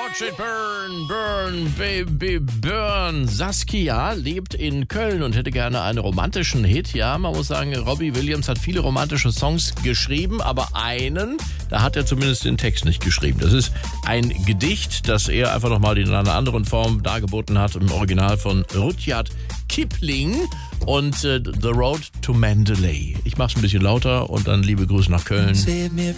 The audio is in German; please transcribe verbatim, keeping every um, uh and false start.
Watch it burn, burn, baby, burn. Saskia lebt in Köln und hätte gerne einen romantischen Hit. Ja, man muss sagen, Robbie Williams hat viele romantische Songs geschrieben, aber einen, da hat er zumindest den Text nicht geschrieben. Das ist ein Gedicht, das er einfach nochmal in einer anderen Form dargeboten hat, im Original von Rudyard Kipling und äh, The Road to Mandalay. Ich mach's ein bisschen lauter und dann liebe Grüße nach Köln. Save me